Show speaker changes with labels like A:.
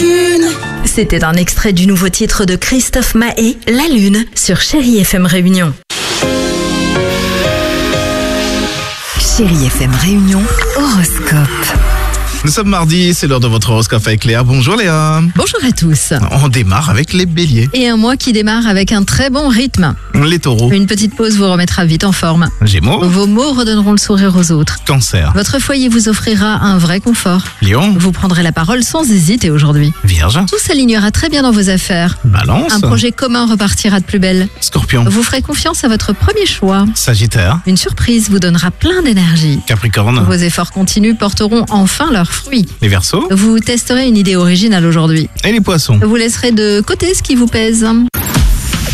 A: lune.
B: C'était un extrait du nouveau titre de Christophe Maé, La Lune, sur Chérie FM Réunion.
C: Chérie FM Réunion, horoscope.
D: Nous sommes mardi, c'est l'heure de votre horoscope avec Léa. Bonjour Léa.
B: Bonjour à tous.
D: On démarre avec les béliers.
B: Et un mois qui démarre avec un très bon rythme.
D: Les taureaux.
B: Une petite pause vous remettra vite en forme.
D: Gémeaux.
B: Vos mots redonneront le sourire aux autres.
D: Cancer.
B: Votre foyer vous offrira un vrai confort.
D: Lion.
B: Vous prendrez la parole sans hésiter aujourd'hui.
D: Vierge.
B: Tout s'alignera très bien dans vos affaires.
D: Balance.
B: Un projet commun repartira de plus belle.
D: Scorpion.
B: Vous ferez confiance à votre premier choix.
D: Sagittaire.
B: Une surprise vous donnera plein d'énergie.
D: Capricorne.
B: Vos efforts continus porteront enfin leurs fruits.
D: Les Verseaux.
B: Vous testerez une idée originale aujourd'hui.
D: Et les poissons.
B: Vous laisserez de côté ce qui vous pèse.